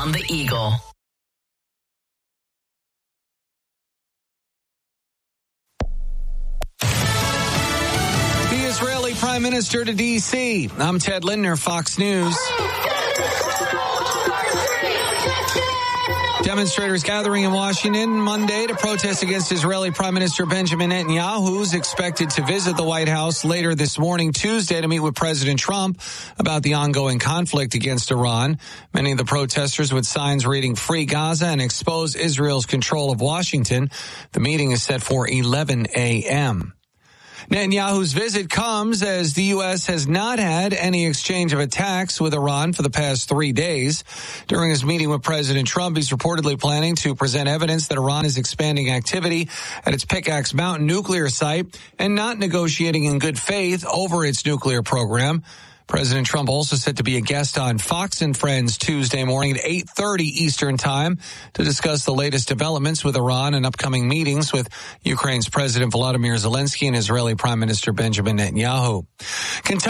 on the Eagle. The Israeli Prime Minister to D.C. I'm Ted Lindner, Fox News. Demonstrators gathering in Washington Monday to protest against Israeli Prime Minister Benjamin Netanyahu, who's expected to visit the White House later this morning, Tuesday, to meet with President Trump about the ongoing conflict against Iran. Many of the protesters with signs reading "Free Gaza" and "Expose Israel's control of Washington." The meeting is set for 11 a.m. Netanyahu's visit comes as the U.S. has not had any exchange of attacks with Iran for the past 3 days. During his meeting with President Trump, he's reportedly planning to present evidence that Iran is expanding activity at its Pickaxe Mountain nuclear site and not negotiating in good faith over its nuclear program. President Trump also set to be a guest on Fox and Friends Tuesday morning at 8:30 Eastern Time to discuss the latest developments with Iran and upcoming meetings with Ukraine's President Volodymyr Zelensky and Israeli Prime Minister Benjamin Netanyahu.